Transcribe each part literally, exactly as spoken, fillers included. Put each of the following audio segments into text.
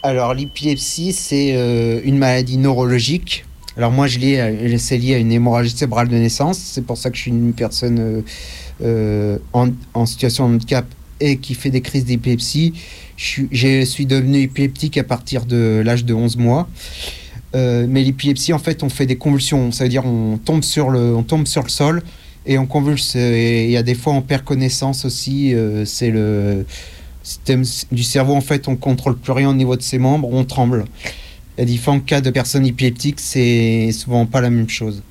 Alors, l'épilepsie, c'est euh, une maladie neurologique. Alors, moi, je l'ai, c'est lié à une hémorragie cérébrale de naissance. C'est pour ça que je suis une personne euh, euh, en, en situation de handicap et qui fait des crises d'épilepsie. Je suis, je suis devenu épileptique à partir de l'âge de onze mois. Euh, mais l'épilepsie, en fait, on fait des convulsions. Ça veut dire on tombe sur le, on tombe sur le sol et on convulse. Et il y a des fois, on perd connaissance aussi. Euh, c'est le système du cerveau, en fait, on contrôle plus rien au niveau de ses membres, on tremble. Il y a différents cas de personnes épileptiques, c'est souvent pas la même chose.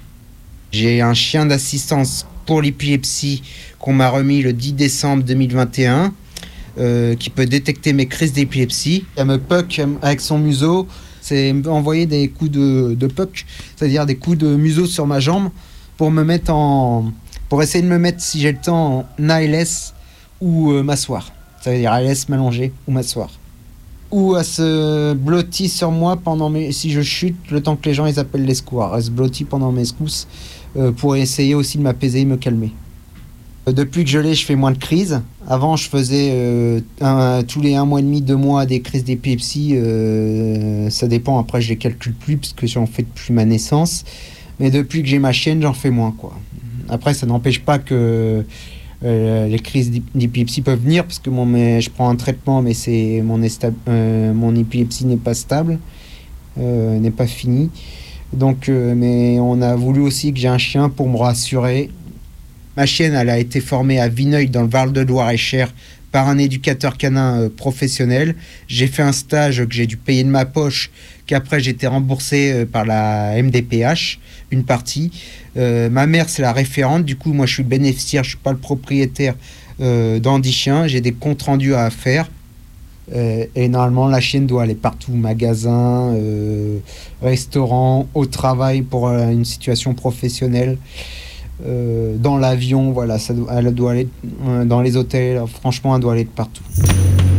J'ai un chien d'assistance pour l'épilepsie qu'on m'a remis le dix décembre deux mille vingt et un, euh, qui peut détecter mes crises d'épilepsie. Elle me puck avec son museau, c'est envoyer des coups de, de puck, c'est-à-dire des coups de museau sur ma jambe pour me mettre en, pour essayer de me mettre, si j'ai le temps, en A L S ou euh, m'asseoir. Ça veut dire A L S, m'allonger ou m'asseoir. Ou à se blottir sur moi pendant mes... si je chute, le temps que les gens ils appellent les secours. Elle se blottit pendant mes secousses euh, pour essayer aussi de m'apaiser et me calmer. Euh, depuis que je l'ai, je fais moins de crises. Avant, je faisais euh, un, tous les un mois et demi, deux mois des crises d'épilepsie. Euh, ça dépend, après je les calcule plus parce que j'en fais depuis ma naissance. Mais depuis que j'ai ma chienne, j'en fais moins, quoi. Après, ça n'empêche pas que... Euh, les crises d'épilepsie peuvent venir parce que mon, mais, je prends un traitement, mais c'est mon, esta- euh, mon épilepsie n'est pas stable, euh, n'est pas finie. Donc, euh, mais on a voulu aussi que j'ai un chien pour me rassurer. Ma chienne, elle a été formée à Vineuil dans le Val de Loire-et-Cher par un éducateur canin euh, professionnel. J'ai fait un stage que j'ai dû payer de ma poche, qu'après j'ai été remboursé euh, par la M D P H, une partie. Euh, ma mère, c'est la référente. Du coup, moi, je suis le bénéficiaire, je suis pas le propriétaire euh, d'Andy Chien. J'ai des comptes rendus à faire. Euh, et normalement, la chienne doit aller partout, magasin, euh, restaurant, au travail pour euh, une situation professionnelle. Euh, dans l'avion, voilà, ça doit, elle doit aller euh, dans les hôtels. Franchement, elle doit aller de partout.